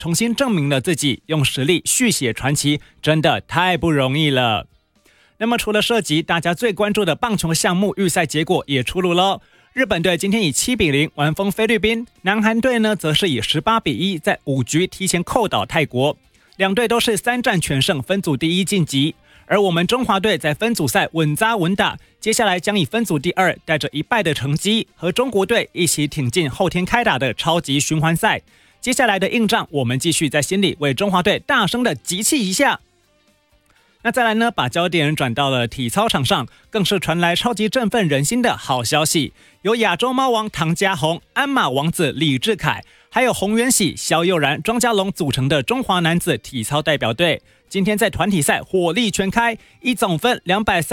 重新证明了自己，用实力续写传奇，真的太不容易了。那么除了射击，大家最关注的棒球项目预赛结果也出炉了。日本队今天以7-0完封菲律宾，南韩队呢则是以18-1在5局提前扣倒泰国，两队都是3战全胜，分组第一晋级。而我们中华队在分组赛稳扎稳打，接下来将以分组第2带着1败的成绩和中国队一起挺进后天开打的超级循环赛。接下来的硬仗，我们继续在心里为中华队大声的集气一下。那再来呢，把焦点转到了体操场上，更是传来超级振奋人心的好消息，由亚洲猫王唐家宏、鞍马王子李智凯，还有洪元喜、萧佑然、庄家龙组成的中华男子体操代表队，今天在团体赛火力全开，以总分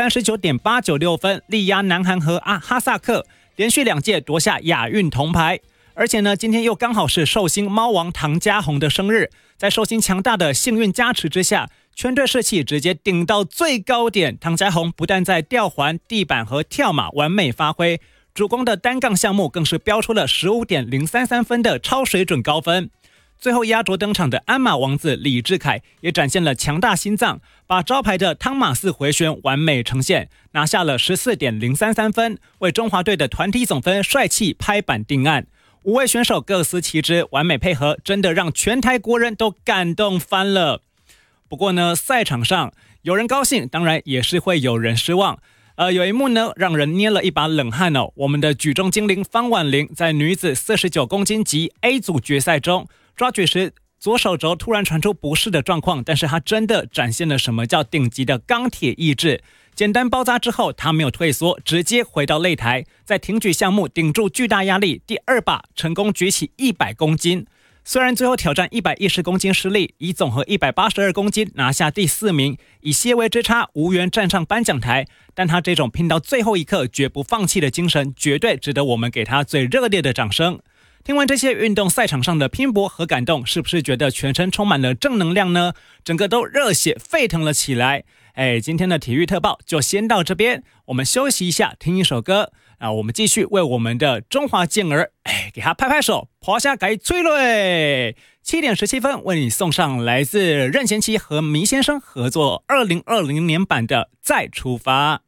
239.896 分力压南韩和哈萨克，连续2届夺下亚运铜牌。而且呢，今天又刚好是寿星猫王唐家宏的生日，在寿星强大的幸运加持之下，全队士气直接顶到最高点。唐家宏不但在吊环、地板和跳马完美发挥，主攻的单杠项目更是标出了 15.033 分的超水准高分。最后压轴登场的鞍马王子李智凯也展现了强大心脏，把招牌的汤马斯回旋完美呈现，拿下了 14.033 分，为中华队的团体总分帅气拍板定案。5位选手各司其职，完美配合，真的让全台国人都感动翻了。不过呢，赛场上有人高兴，当然也是会有人失望。有一幕呢，让人捏了一把冷汗哦。我们的举重精灵方婉玲在女子49公斤级 A 组决赛中抓举时，左手肘突然传出不适的状况，但是她真的展现了什么叫顶级的钢铁意志。简单包扎之后，她没有退缩，直接回到擂台，在挺举项目顶住巨大压力，第2把成功举起100公斤。虽然最后挑战110公斤失利，以总和182公斤拿下第4名，以些微之差无缘站上颁奖台，但他这种拼到最后一刻绝不放弃的精神，绝对值得我们给他最热烈的掌声。听完这些运动赛场上的拼搏和感动，是不是觉得全身充满了正能量呢？整个都热血沸腾了起来。今天的体育特报就先到这边，我们休息一下，听一首歌。我们继续为我们的中华健儿，给他拍拍手，胯下改催泪。7点17分为你送上来自任贤齐和迷先生合作2020年版的《再出发》。